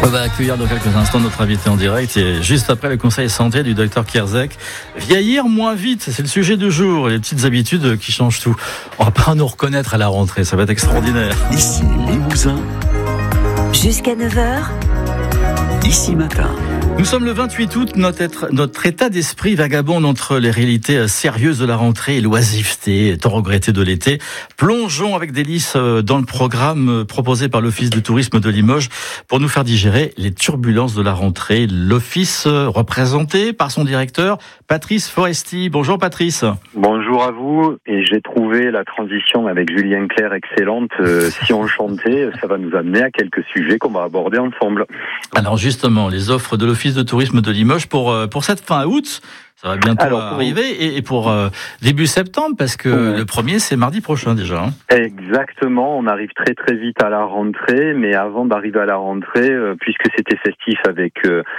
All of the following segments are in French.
On va accueillir dans quelques instants notre invité en direct et juste après le conseil santé du docteur Kierzek. Vieillir moins vite, c'est le sujet du jour. Les petites habitudes qui changent tout. On va pas nous reconnaître à la rentrée, ça va être extraordinaire. Ici Limousin. Jusqu'à 9h. Ici Matin. Nous sommes le 28 août, notre état d'esprit vagabonde entre les réalités sérieuses de la rentrée et l'oisiveté, tant regrettée de l'été. Plongeons avec délice dans le programme proposé par l'Office de tourisme de Limoges pour nous faire digérer les turbulences de la rentrée. L'Office représenté par son directeur, Patrice Foresti. Bonjour Patrice. Bonjour à vous, et j'ai trouvé la transition avec Julien Clerc excellente. Si on chantait, ça va nous amener à quelques sujets qu'on va aborder ensemble. Alors justement, les offres de l'Office de tourisme de Limoges pour cette fin août, ça va bientôt arriver, et pour début septembre, parce que le premier c'est mardi prochain déjà. Exactement, on arrive très très vite à la rentrée, mais avant d'arriver à la rentrée, puisque c'était festif avec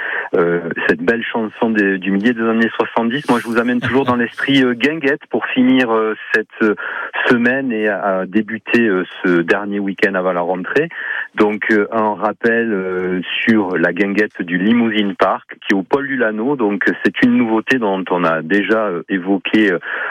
cette belle chanson du milieu des années 70, moi je vous amène toujours dans l'esprit guinguette pour finir cette semaine et à débuter ce dernier week-end avant la rentrée. Donc un rappel sur la guinguette du Limousine Park qui est au Pôle du Lano. Donc c'est une nouveauté dont on a déjà évoqué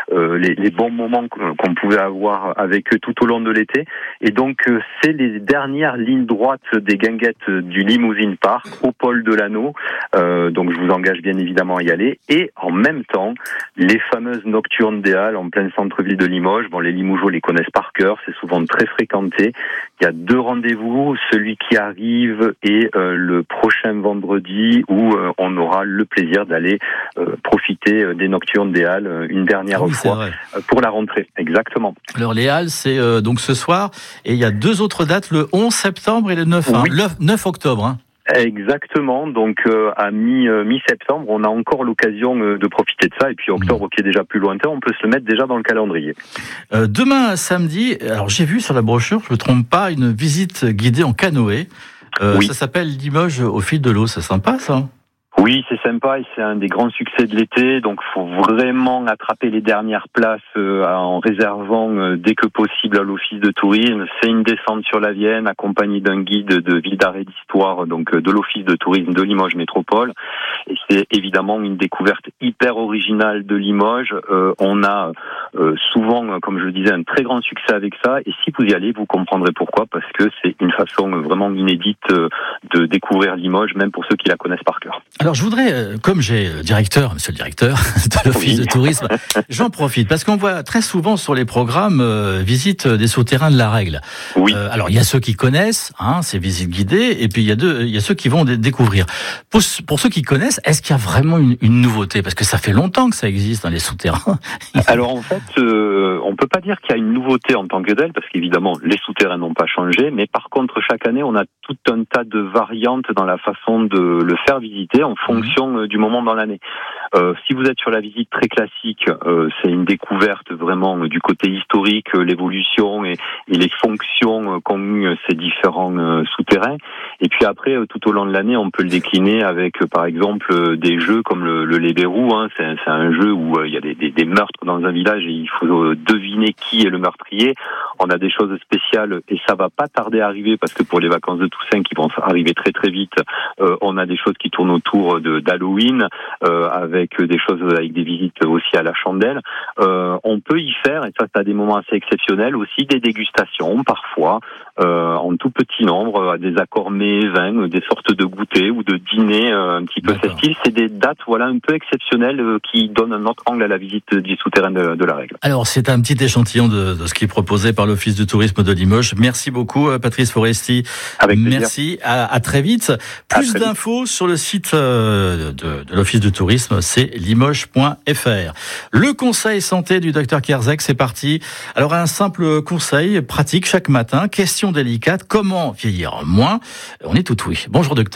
les bons moments qu'on pouvait avoir avec eux tout au long de l'été. Et donc c'est les dernières lignes droites des guinguettes du Limousine Park au Pôle de Lano. Donc je vous engage bien évidemment à y aller. Et en même temps, les fameuses nocturnes des Halles en plein centre-ville de Limoges. Bon, les Limougeaux les connaissent par cœur, c'est souvent très fréquenté. Il y a 2 rendez-vous, celui qui arrive et le prochain vendredi où on aura le plaisir d'aller profiter des nocturnes des Halles une dernière fois pour la rentrée. Exactement. Alors les Halles, c'est donc ce soir, et il y a 2 autres dates, le 11 septembre et le 9, oui. Le 9 octobre. Hein. Exactement, donc à mi-septembre, on a encore l'occasion de profiter de ça, et puis octobre qui est déjà plus lointain, on peut se le mettre déjà dans le calendrier. Demain samedi, alors j'ai vu sur la brochure, je ne me trompe pas, une visite guidée en canoë, oui. Ça s'appelle Limoges au fil de l'eau, c'est sympa ça? Oui, c'est sympa et c'est un des grands succès de l'été. Donc, faut vraiment attraper les dernières places en réservant dès que possible à l'Office de tourisme. C'est une descente sur la Vienne accompagnée d'un guide de ville d'arrêt d'histoire, donc de l'Office de tourisme de Limoges Métropole. Et c'est évidemment une découverte hyper originale de Limoges. On a souvent, comme je le disais, un très grand succès avec ça. Et si vous y allez, vous comprendrez pourquoi, parce que c'est une façon vraiment inédite de découvrir Limoges, même pour ceux qui la connaissent par cœur. Alors je voudrais, comme j'ai monsieur le directeur de l'Office de tourisme, j'en profite, parce qu'on voit très souvent sur les programmes visite des souterrains de la Règle. Oui. Alors il y a ceux qui connaissent, ces visites guidées, et puis il y a ceux qui vont découvrir. Pour ceux qui connaissent, est-ce qu'il y a vraiment une nouveauté? Parce que ça fait longtemps que ça existe, les souterrains. Alors en fait, on peut pas dire qu'il y a une nouveauté en tant que telle, parce qu'évidemment les souterrains n'ont pas changé, mais par contre chaque année on a tout un tas de variantes dans la façon de le faire visiter en fonction du moment dans l'année. Si vous êtes sur la visite très classique, c'est une découverte vraiment du côté historique, l'évolution et les fonctions qu'ont eu ces différents souterrains. Et puis après, tout au long de l'année, on peut le décliner avec, par exemple, des jeux comme le Lébérou. C'est un jeu où il y a des meurtres dans un village et il faut deviner qui est le meurtrier. On a des choses spéciales et ça va pas tarder à arriver parce que pour les vacances de Toussaint qui vont arriver très très vite, on a des choses qui tournent autour d'Halloween, avec des choses avec des visites aussi à la chandelle. On peut y faire, et ça c'est à des moments assez exceptionnels, aussi des dégustations parfois en tout petit nombre, à des accords mets, vins, des sortes de goûters ou de dîners un petit peu festifs. C'est des dates un peu exceptionnelles qui donnent un autre angle à la visite du souterrain de la Règle. Alors c'est un petit échantillon de ce qui est proposé par l'Office de tourisme de Limoges. Merci beaucoup Patrice Foresti. Avec plaisir. Merci, à très vite. Plus d'infos sur le site de l'Office de tourisme, c'est limoges.fr. Le conseil santé du docteur Kierzek, c'est parti. Alors un simple conseil pratique chaque matin, question délicate, comment vieillir moins? On est tout oui. Bonjour docteur.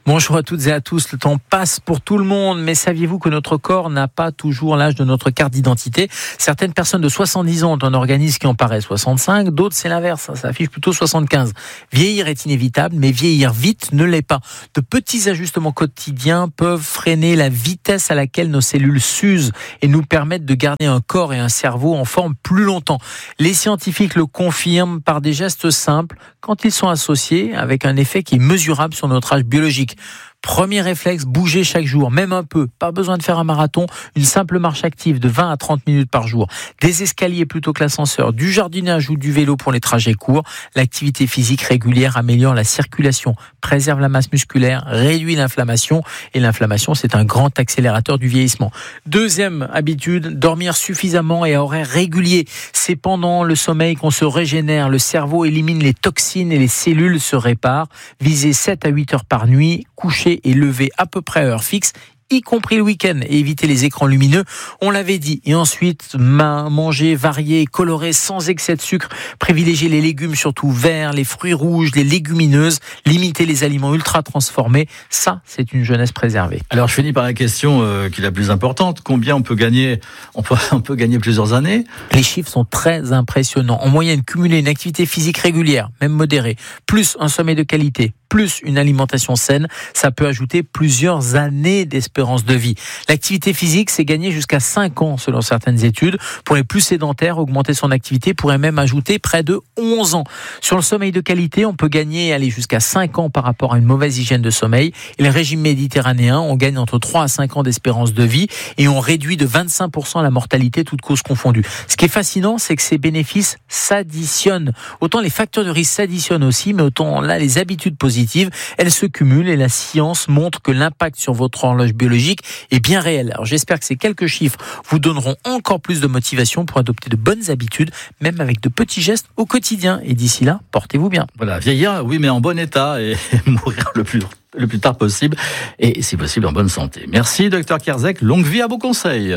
Bonjour à toutes et à tous. Le temps passe pour tout le monde, mais saviez-vous que notre corps n'a pas toujours l'âge de notre carte d'identité ? Certaines personnes de 70 ans ont un organisme qui en paraît 65, d'autres c'est l'inverse, ça affiche plutôt 75. Vieillir est inévitable, mais vieillir vite ne l'est pas. De petits ajustements quotidiens peuvent freiner la vitesse à laquelle nos cellules s'usent et nous permettent de garder un corps et un cerveau en forme plus longtemps. Les scientifiques le confirment par des gestes simples quand ils sont associés avec un effet qui est mesurable sur notre âge biologique. Premier réflexe, bouger chaque jour, même un peu. Pas besoin de faire un marathon, une simple marche active de 20 à 30 minutes par jour. Des escaliers plutôt que l'ascenseur, du jardinage ou du vélo pour les trajets courts. L'activité physique régulière améliore la circulation, préserve la masse musculaire, réduit l'inflammation. Et l'inflammation, c'est un grand accélérateur du vieillissement. Deuxième habitude, dormir suffisamment et à horaires réguliers. C'est pendant le sommeil qu'on se régénère. Le cerveau élimine les toxines et les cellules se réparent. Visez 7 à 8 heures par nuit, coucher et lever à peu près à heure fixe, y compris le week-end, et éviter les écrans lumineux, on l'avait dit. Et ensuite, manger varié, coloré, sans excès de sucre, privilégier les légumes surtout verts, les fruits rouges, les légumineuses, limiter les aliments ultra transformés, ça c'est une jeunesse préservée. Alors je finis par la question qui est la plus importante, combien on peut gagner ? On peut gagner plusieurs années ? Les chiffres sont très impressionnants. En moyenne, cumuler une activité physique régulière, même modérée, plus un sommeil de qualité, plus une alimentation saine, ça peut ajouter plusieurs années d'espérance de vie. L'activité physique, c'est gagner jusqu'à 5 ans selon certaines études. Pour les plus sédentaires, augmenter son activité pourrait même ajouter près de 11 ans. Sur le sommeil de qualité, on peut gagner et aller jusqu'à 5 ans par rapport à une mauvaise hygiène de sommeil. Et le régime méditerranéen, on gagne entre 3 à 5 ans d'espérance de vie et on réduit de 25% la mortalité, toutes causes confondues. Ce qui est fascinant, c'est que ces bénéfices s'additionnent. Autant les facteurs de risque s'additionnent aussi, mais autant là, les habitudes positives, elles se cumulent et la science montre que l'impact sur votre horloge biologique est bien réel. Alors j'espère que ces quelques chiffres vous donneront encore plus de motivation pour adopter de bonnes habitudes, même avec de petits gestes au quotidien. Et d'ici là, portez-vous bien. Voilà, vieillir, oui, mais en bon état et mourir le plus tard possible et si possible en bonne santé. Merci Dr Kerzek, longue vie à vos conseils.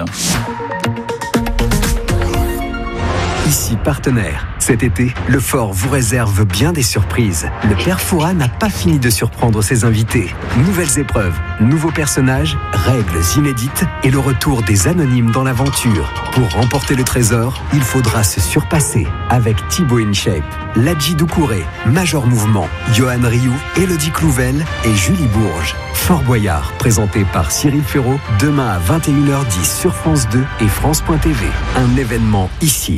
Ici partenaire. Cet été, le Fort vous réserve bien des surprises. Le Père Fouras n'a pas fini de surprendre ses invités. Nouvelles épreuves, nouveaux personnages, règles inédites et le retour des anonymes dans l'aventure. Pour remporter le trésor, il faudra se surpasser avec Thibaut InShape, Ladji Doucouré, Major Mouvement, Johan Rioux, Élodie Clouvel et Julie Bourges. Fort Boyard, présenté par Cyril Ferraud, demain à 21h10 sur France 2 et France.tv. Un événement ici.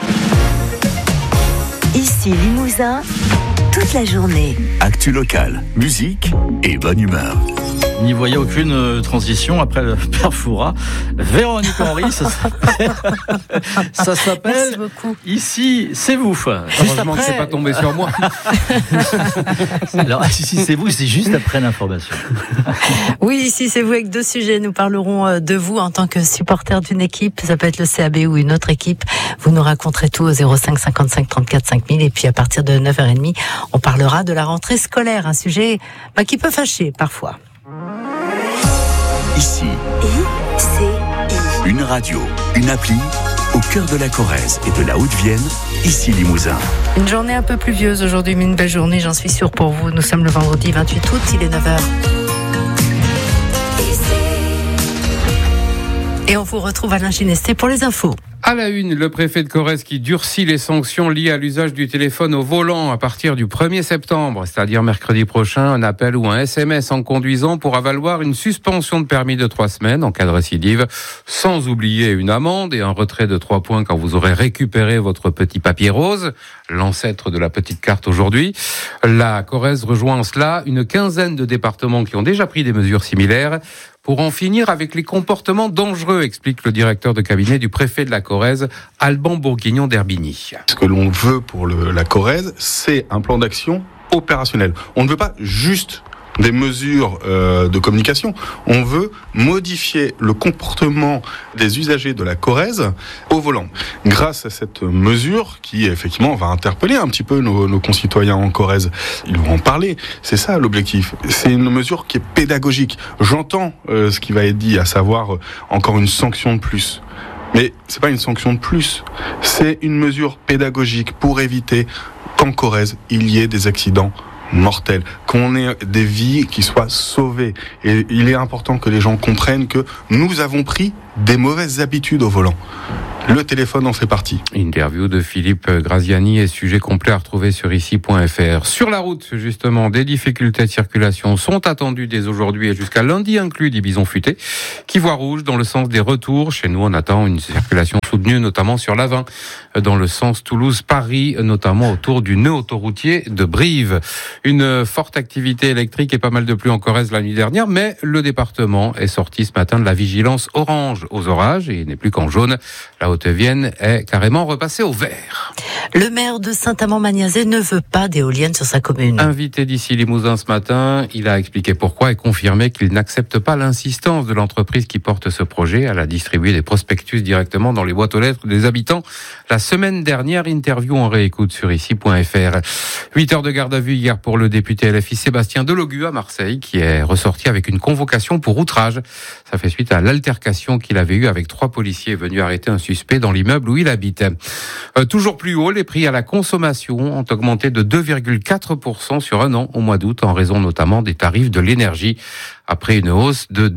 Ici Limousin, toute la journée. Actu locale, musique et bonne humeur. N'y voyez aucune transition après le Père Fouras. Véronique Henry, ça s'appelle Merci beaucoup. Ici, c'est vous. Heureusement que c'est pas tombé sur moi. Alors, ici, c'est vous, c'est juste après l'information. Oui, ici c'est vous avec 2 sujets. Nous parlerons de vous en tant que supporter d'une équipe. Ça peut être le CAB ou une autre équipe. Vous nous raconterez tout au 05 55 34 5000. Et puis à partir de 9h30, on parlera de la rentrée scolaire. Un sujet qui peut fâcher parfois. Ici, une radio, une appli, au cœur de la Corrèze et de la Haute-Vienne, ici Limousin. Une journée un peu pluvieuse aujourd'hui, mais une belle journée, j'en suis sûre pour vous. Nous sommes le vendredi 28 août, il est 9h. Et on vous retrouve à l'Inchinesté pour les infos. À la une, le préfet de Corrèze qui durcit les sanctions liées à l'usage du téléphone au volant à partir du 1er septembre, c'est-à-dire mercredi prochain. Un appel ou un SMS en conduisant pourra valoir une suspension de permis de 3 semaines en cas de récidive, sans oublier une amende et un retrait de 3 points quand vous aurez récupéré votre petit papier rose, l'ancêtre de la petite carte aujourd'hui. La Corrèze rejoint en cela une quinzaine de départements qui ont déjà pris des mesures similaires pour en finir avec les comportements dangereux, explique le directeur de cabinet du préfet de la Corrèze, Alban Bourguignon d'Herbigny. Ce que l'on veut pour la Corrèze, c'est un plan d'action opérationnel. On ne veut pas juste des mesures de communication. On veut modifier le comportement des usagers de la Corrèze au volant. Grâce à cette mesure qui, effectivement, va interpeller un petit peu nos concitoyens en Corrèze. Ils vont en parler. C'est ça l'objectif. C'est une mesure qui est pédagogique. J'entends ce qui va être dit, à savoir encore une sanction de plus. Mais c'est pas une sanction de plus. C'est une mesure pédagogique pour éviter qu'en Corrèze, il y ait des accidents mortels, qu'on ait des vies qui soient sauvées. Et il est important que les gens comprennent que nous avons pris des mauvaises habitudes au volant. Le téléphone en fait partie. Interview de Philippe Graziani et sujet complet à retrouver sur ici.fr. Sur la route, justement, des difficultés de circulation sont attendues dès aujourd'hui et jusqu'à lundi inclus, dit Bison Futé, qui voit rouge dans le sens des retours. Chez nous, on attend une circulation soutenue, notamment sur l'A20, dans le sens Toulouse-Paris, notamment autour du nœud autoroutier de Brive. Une forte activité électrique et pas mal de pluie en Corrèze la nuit dernière, mais le département est sorti ce matin de la vigilance orange aux orages et n'est plus qu'en jaune. La Haute-Vienne est carrément repassée au vert. Le maire de Saint-Amand-Magnazet ne veut pas d'éoliennes sur sa commune. Invité d'ici Limousin ce matin, il a expliqué pourquoi et confirmé qu'il n'accepte pas l'insistance de l'entreprise qui porte ce projet. Elle a distribué des prospectus directement dans les boîtes aux lettres des habitants. La semaine dernière, interview en réécoute sur ici.fr. 8 heures de garde à vue hier pour le député LFI Sébastien Delogu à Marseille, qui est ressorti avec une convocation pour outrage. Ça fait suite à l'altercation qu'il avait eue avec 3 policiers venus arrêter un suspect dans l'immeuble où il habite. Toujours plus haut, les prix à la consommation ont augmenté de 2,4% sur un an au mois d'août, en raison notamment des tarifs de l'énergie. Après une hausse de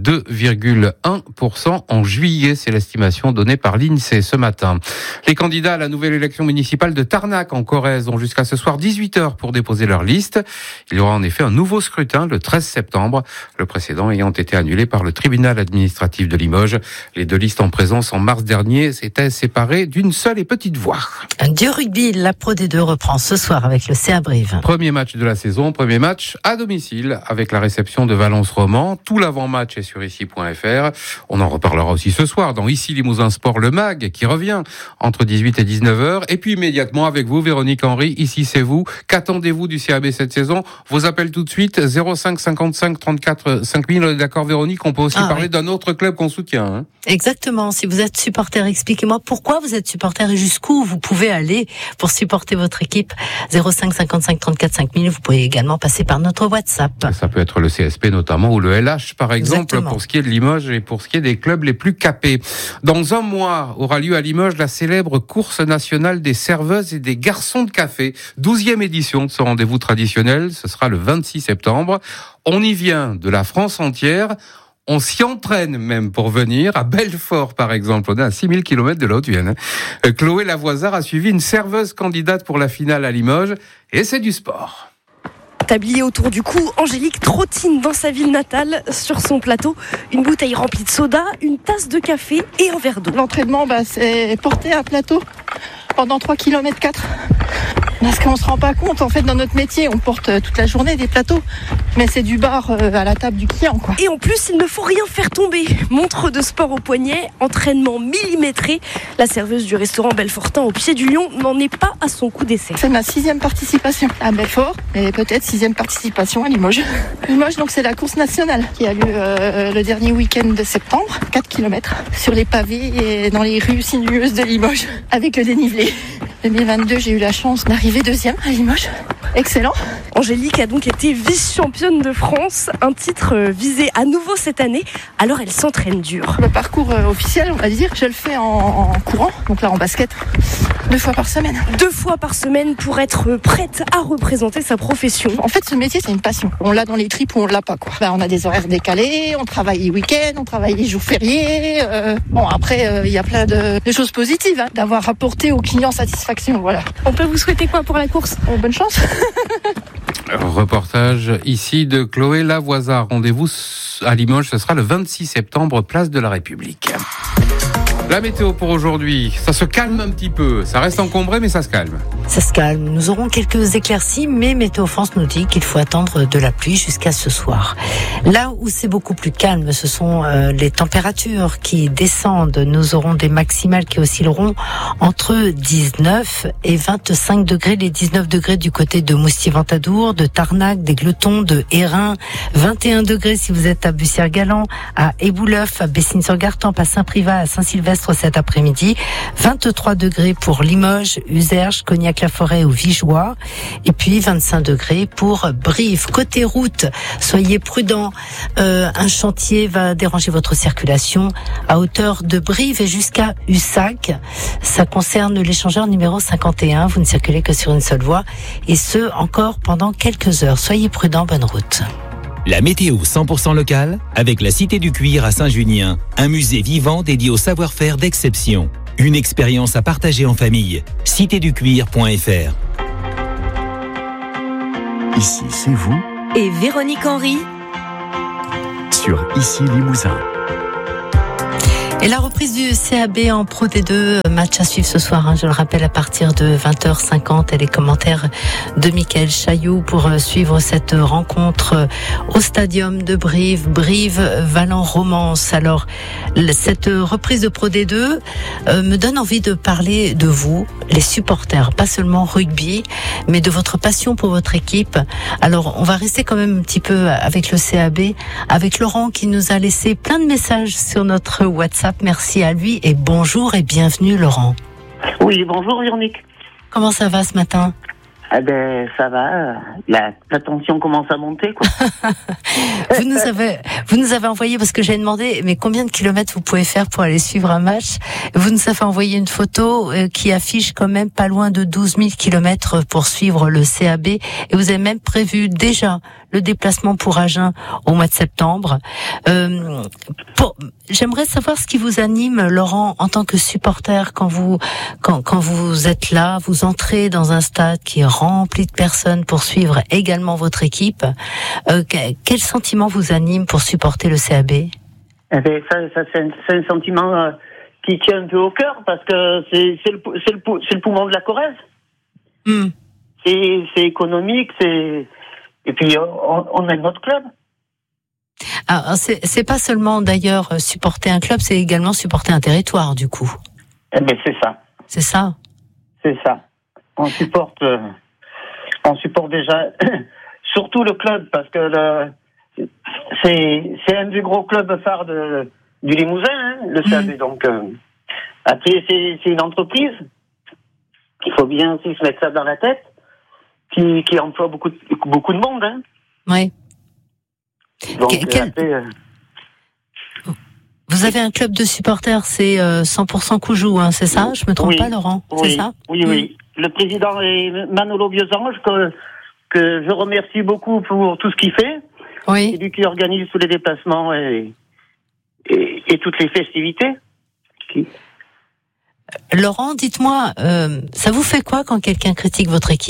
2,1% en juillet, c'est l'estimation donnée par l'INSEE ce matin. Les candidats à la nouvelle élection municipale de Tarnac en Corrèze ont jusqu'à ce soir 18h pour déposer leur liste. Il y aura en effet un nouveau scrutin le 13 septembre, le précédent ayant été annulé par le tribunal administratif de Limoges. Les 2 listes en présence en mars dernier s'étaient séparées d'une seule et petite voix. Du rugby, la Pro D2 reprend ce soir avec le CA Brive. Premier match de la saison, premier match à domicile avec la réception de Valence-Roman. Tout l'avant-match est sur ici.fr. On en reparlera aussi ce soir dans Ici Limousin Sport, le MAG, qui revient entre 18 et 19h. Et puis immédiatement avec vous, Véronique Henry, ici c'est vous. Qu'attendez-vous du CAB cette saison? Vos appels tout de suite, 05 55 34 5000. On est d'accord, Véronique, on peut aussi parler d'un autre club qu'on soutient. Hein. Exactement. Si vous êtes supporter, expliquez-moi pourquoi vous êtes supporter et jusqu'où vous pouvez aller pour supporter votre équipe. 05 55 34 5000. Vous pouvez également passer par notre WhatsApp. Ça peut être le CSP notamment ou le LH par exemple. Exactement. Pour ce qui est de Limoges et pour ce qui est des clubs les plus capés. Dans un mois aura lieu à Limoges la célèbre course nationale des serveuses et des garçons de café. 12e édition de ce rendez-vous traditionnel. Ce sera le 26 septembre. On y vient de la France entière. On s'y entraîne même pour venir. À Belfort, par exemple, on est à 6000 km de la Haute-Vienne. Chloé Lavoisard a suivi une serveuse candidate pour la finale à Limoges. Et c'est du sport. Tablier autour du cou, Angélique trottine dans sa ville natale. Sur son plateau, une bouteille remplie de soda, une tasse de café et un verre d'eau. L'entraînement, c'est porter un plateau pendant 3 km 4. Parce qu'on se rend pas compte, en fait, dans notre métier, on porte toute la journée des plateaux, mais c'est du bar à la table du client, quoi. Et en plus, il ne faut rien faire tomber. Montre de sport au poignet, entraînement millimétré. La serveuse du restaurant Belfortin au pied du Lion n'en est pas à son coup d'essai. C'est ma 6e participation à Belfort et peut-être 6e participation à Limoges. Limoges, donc, c'est la course nationale qui a lieu le dernier week-end de septembre, 4 km sur les pavés et dans les rues sinueuses de Limoges, avec le dénivelé. 2022, j'ai eu la chance d'arriver 2e à Limoges. Excellent. Angélique a donc été vice-championne de France, un titre visé à nouveau cette année, alors elle s'entraîne dur. Le parcours officiel, on va dire, je le fais en courant, donc là en basket, 2 fois par semaine. 2 fois par semaine pour être prête à représenter sa profession. En fait, ce métier, c'est une passion. On l'a dans les tripes ou on l'a pas, quoi. On a des horaires décalés, on travaille les week-ends, on travaille les jours fériés. Bon, après, il y a plein de choses positives, hein, d'avoir apporté aux clients satisfaction, voilà. On peut vous souhaiter quoi pour la course ? Bonne chance. Reportage ici de Chloé Lavoisard. Rendez-vous à Limoges, ce sera le 26 septembre, place de la République. La météo pour aujourd'hui, ça se calme un petit peu. Ça reste encombré, mais ça se calme. Ça se calme. Nous aurons quelques éclaircies, mais Météo France nous dit qu'il faut attendre de la pluie jusqu'à ce soir. Là où c'est beaucoup plus calme, ce sont les températures qui descendent. Nous aurons des maximales qui oscilleront entre 19 et 25 degrés. Les 19 degrés du côté de Moustier-Ventadour, de Tarnac, des Gletons, de Hérin. 21 degrés si vous êtes à Bussière-Galant, à Ébouleuf, à Bessines-sur-Gartempe, à Saint-Privat, à Saint-Sylvestre cet après-midi. 23 degrés pour Limoges, Uzerge, Cognac Saint-Jacques-la-Forêt ou Vigeois. Et puis 25 degrés pour Brive. Côté route, soyez prudents. Un chantier va déranger votre circulation à hauteur de Brive et jusqu'à Ussac. Ça concerne l'échangeur numéro 51. Vous ne circulez que sur une seule voie et ce, encore pendant quelques heures. Soyez prudents, bonne route. La météo 100% locale avec la Cité du Cuir à Saint-Junien, un musée vivant dédié au savoir-faire d'exception. Une expérience à partager en famille. citéducuir.fr. Ici, c'est vous Et Véronique Henry sur Ici Limousin. Et la reprise du CAB en Pro D2, match à suivre ce soir, je le rappelle, à partir de 20h50, et les commentaires de Mickaël Chailloux pour suivre cette rencontre au stadium de Brive, Brive-Valent-Romance. Alors, cette reprise de Pro D2 me donne envie de parler de vous, les supporters, pas seulement rugby, mais de votre passion pour votre équipe. Alors, on va rester quand même un petit peu avec le CAB, avec Laurent qui nous a laissé plein de messages sur notre WhatsApp. Merci à lui et bonjour et bienvenue Laurent. Oui, bonjour Véronique. Comment ça va ce matin ? Ah ben ça va, la tension commence à monter quoi. Vous nous avez envoyé, parce que j'ai demandé mais combien de kilomètres vous pouvez faire pour aller suivre un match. Vous nous avez envoyé une photo qui affiche quand même pas loin de 12 000 kilomètres pour suivre le CAB, et vous avez même prévu déjà le déplacement pour Agen au mois de septembre. J'aimerais savoir ce qui vous anime, Laurent, en tant que supporter, quand vous êtes là, vous entrez dans un stade qui est rempli de personnes pour suivre également votre équipe. Quel sentiment vous anime pour supporter le CAB ? Eh ben, ça c'est un sentiment qui tient un peu au cœur, parce que c'est le poumon de la Corrèze. C'est économique, et puis on aime notre club. Alors, c'est pas seulement d'ailleurs supporter un club, c'est également supporter un territoire, du coup. Eh ben c'est ça. C'est ça. C'est ça. On supporte déjà surtout le club, parce que c'est un des gros clubs phares du Limousin, hein, le CAB. Donc après c'est une entreprise. Il faut bien aussi se mettre ça dans la tête, qui emploie beaucoup de monde, hein. Oui. Donc, vous avez un club de supporters, c'est 100% Coujou, hein, c'est ça ? Je me trompe pas, Laurent ? Oui, c'est ça ? Oui. Le président est Manolo Biosange, que je remercie beaucoup pour tout ce qu'il fait. Oui. C'est lui qui organise tous les déplacements et toutes les festivités. Laurent, dites-moi, ça vous fait quoi quand quelqu'un critique votre équipe ?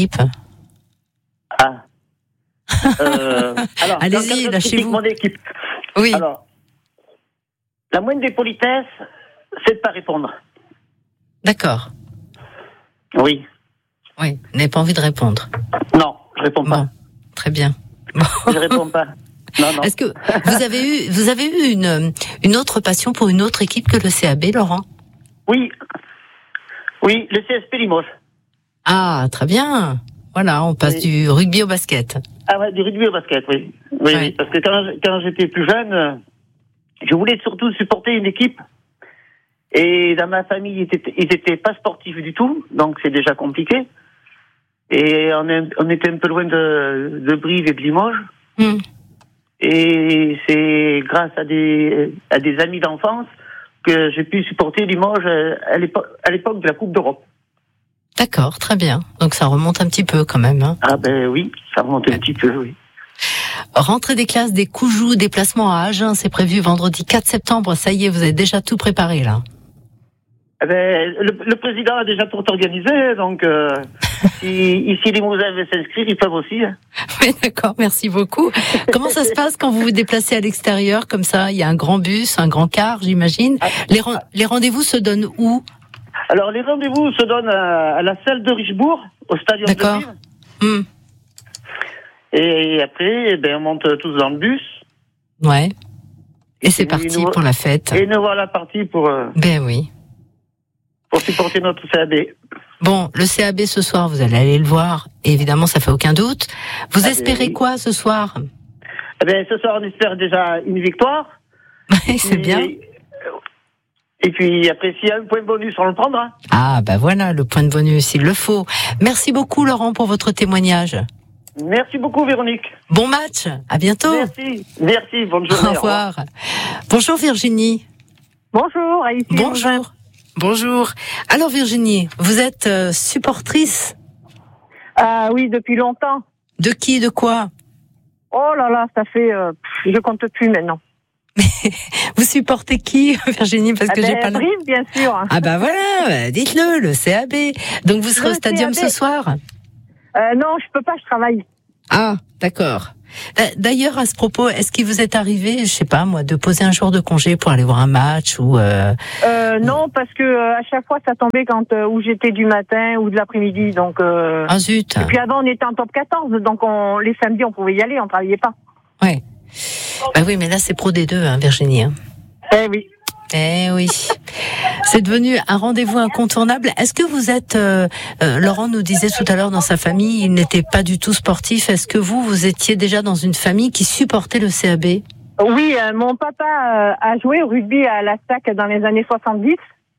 Alors, allez-y, lâchez-vous. Mon équipe. Oui. Alors, la moindre des politesses, c'est de pas répondre. D'accord. Oui. Oui, vous n'avez pas envie de répondre. Non, je réponds pas. Bon, très bien. Je réponds pas. Non. Est-ce que vous avez eu une autre passion pour une autre équipe que le CAB, Laurent ? Oui, le CSP Limoges. Ah, très bien. Voilà, on passe du rugby au basket. Ah ouais, du rugby au basket, oui. Oui, parce que quand j'étais plus jeune, je voulais surtout supporter une équipe. Et dans ma famille, ils étaient pas sportifs du tout, donc c'est déjà compliqué. Et on était un peu loin de Brive et de Limoges. Et c'est grâce à des amis d'enfance que j'ai pu supporter Limoges à l'époque de la Coupe d'Europe. D'accord, très bien. Donc ça remonte un petit peu quand même. Hein. Ah ben oui, ça remonte un petit peu, oui. Rentrée des classes des Coujou, déplacement à Agen, c'est prévu vendredi 4 septembre. Ça y est, vous avez déjà tout préparé là. Eh ben, le président a déjà tout organisé, donc si les Limousin veulent s'inscrire, ils peuvent aussi. Hein. Oui, d'accord, merci beaucoup. Comment ça se passe quand vous vous déplacez à l'extérieur comme ça ? Il y a un grand bus, un grand car, j'imagine. Les rendez-vous se donnent où ? Alors, les rendez-vous se donnent à la salle de Richebourg, au stadium de Brive. Et après, on monte tous dans le bus. Ouais. Et c'est parti pour la fête. Et nous voilà partis pour... oui. Pour supporter notre CAB. Bon, le CAB ce soir, vous allez aller le voir. Et évidemment, ça fait aucun doute. Vous espérez quoi ce soir ? Ce soir, on espère déjà une victoire. C'est bien. Et puis après, s'il y a un point bonus, on le prendra. Ah, ben voilà, le point de bonus, il le faut. Merci beaucoup, Laurent, pour votre témoignage. Merci beaucoup, Véronique. Bon match, à bientôt. Merci, bonne journée. Au revoir. Bonjour, Virginie. Bonjour, Haïti. Bonjour. Alors, Virginie, vous êtes supportrice? Oui, depuis longtemps. De qui, de quoi? Oh là là, ça fait... je compte plus maintenant. Vous supportez qui, Virginie? Parce que j'ai pas Brive, bien sûr. Ah bah voilà, dites-le, le CAB. Donc vous serez au stadium ce soir? Non, je peux pas, je travaille. Ah, d'accord. D'ailleurs, à ce propos, est-ce qu'il vous est arrivé, je sais pas moi, de poser un jour de congé pour aller voir un match ou Non, parce que à chaque fois ça tombait quand où j'étais du matin ou de l'après-midi, donc. Ah zut. Et puis avant on était en top 14, donc les samedis on pouvait y aller, on travaillait pas. Ouais. Bah oui, mais là c'est Pro D2, hein, Virginie. Oui. Eh oui. C'est devenu un rendez-vous incontournable. Est-ce que vous êtes, Laurent nous disait tout à l'heure dans sa famille, il n'était pas du tout sportif. Est-ce que vous étiez déjà dans une famille qui supportait le CAB? Oui, mon papa a joué au rugby à la STAC dans les années 70.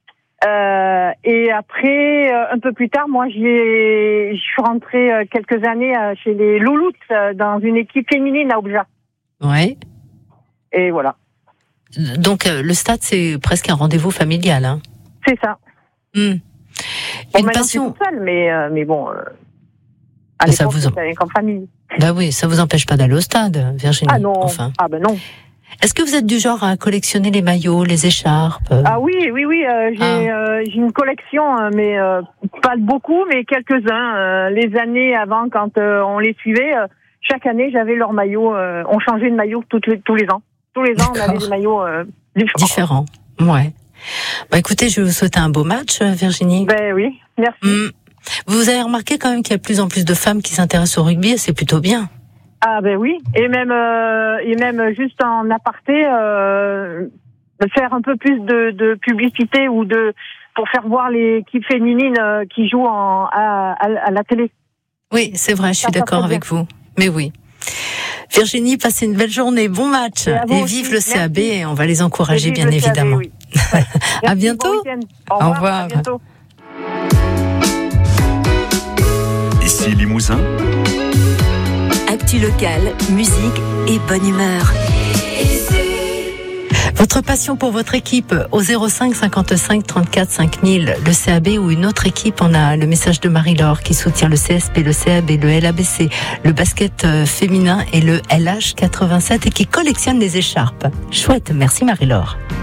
Et après, un peu plus tard, moi, je suis rentrée quelques années chez les Louloutes dans une équipe féminine à Obja. Ouais. Et voilà. Donc le stade, c'est presque un rendez-vous familial, hein. C'est ça. Une passion. Je suis toute seule, mais bon. À ça l'époque, vous c'était comme famille. Bah oui, ça vous empêche pas d'aller au stade, Virginie. Ah non. Enfin. Ah ben non. Est-ce que vous êtes du genre à collectionner les maillots, les écharpes? Ah oui. J'ai une collection, mais pas beaucoup, mais quelques-uns. Les années avant, quand on les suivait, chaque année, j'avais leur maillot. On changeait de maillot tous les ans. Tous les ans, on avait des maillots différents. Ouais. Bah écoutez, je vais vous souhaiter un beau match, Virginie. Ben oui, merci. Vous avez remarqué quand même qu'il y a de plus en plus de femmes qui s'intéressent au rugby et c'est plutôt bien. Ah ben oui, et même juste en aparté, faire un peu plus de publicité ou pour faire voir l'équipe féminine qui joue à la télé. Oui, c'est vrai, je suis d'accord avec vous. Mais oui. Virginie, passez une belle journée, bon match et vive le CAB et on va les encourager bien évidemment. CAB, oui. Ouais. À bientôt. Au revoir. À bientôt. Ici Limousin. Actu locale, musique et bonne humeur. Votre passion pour votre équipe au 05 55 34 5000, le CAB ou une autre équipe. On a le message de Marie-Laure qui soutient le CSP, le CAB, le LABC, le basket féminin et le LH87 et qui collectionne les écharpes. Chouette, merci Marie-Laure.